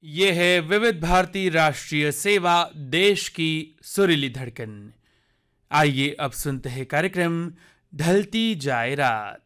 ये है विविध भारती राष्ट्रीय सेवा, देश की सुरीली धड़कन। आइए अब सुनते हैं कार्यक्रम ढलती जाए रात।